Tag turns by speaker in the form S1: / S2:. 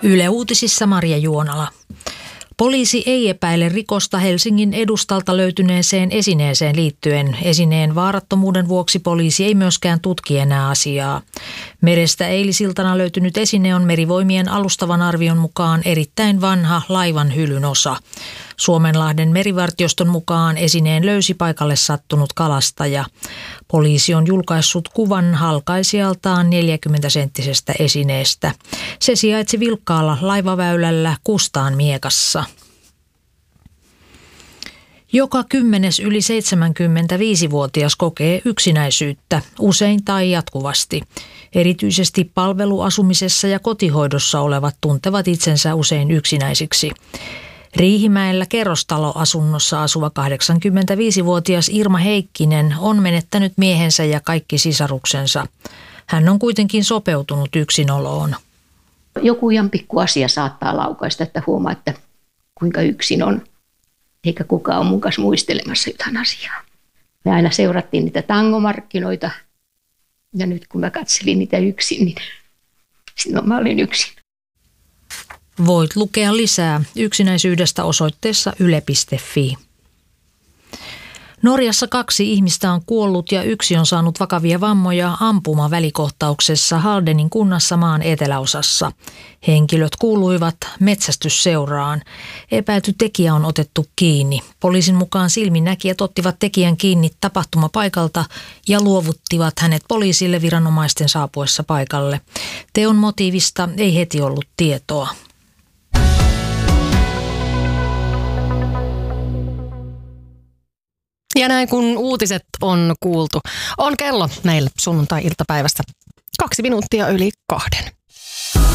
S1: Yle Uutisissa Maria Juonala. Poliisi ei epäile rikosta Helsingin edustalta löytyneeseen esineeseen liittyen. Esineen vaarattomuuden vuoksi poliisi ei myöskään tutki enää asiaa. Merestä eilisiltana löytynyt esine on Merivoimien alustavan arvion mukaan erittäin vanha laivan hylyn osa. Suomenlahden merivartioston mukaan esineen löysi paikalle sattunut kalastaja. Poliisi on julkaissut kuvan halkaisijaltaan 40-senttisestä esineestä. Se sijaitsi vilkkaalla laivaväylällä Kustaanmiekassa. Joka 10. yli 75-vuotias kokee yksinäisyyttä, usein tai jatkuvasti. Erityisesti palveluasumisessa ja kotihoidossa olevat tuntevat itsensä usein yksinäisiksi. Riihimäellä kerrostaloasunnossa asuva 85-vuotias Irma Heikkinen on menettänyt miehensä ja kaikki sisaruksensa. Hän on kuitenkin sopeutunut yksinoloon.
S2: Joku ihan pikku asia saattaa laukaista, että huomaa, että kuinka yksin on, eikä kukaan ole mun kanssa muistelemassa jotain asiaa. Me aina seurattiin niitä tangomarkkinoita ja nyt kun mä katselin niitä yksin, niin silloin mä olin yksin.
S1: Voit lukea lisää yksinäisyydestä osoitteessa yle.fi. Norjassa 2 ihmistä on kuollut ja 1 on saanut vakavia vammoja ampumavälikohtauksessa Haldenin kunnassa maan eteläosassa. Henkilöt kuuluivat metsästysseuraan. Epäilty tekijä on otettu kiinni. Poliisin mukaan silminnäkijät ottivat tekijän kiinni tapahtumapaikalta ja luovuttivat hänet poliisille viranomaisten saapuessa paikalle. Teon motiivista ei heti ollut tietoa.
S3: Ja näin kun uutiset on kuultu, on kello meillä sunnuntai-iltapäivästä 2 minuuttia yli 2.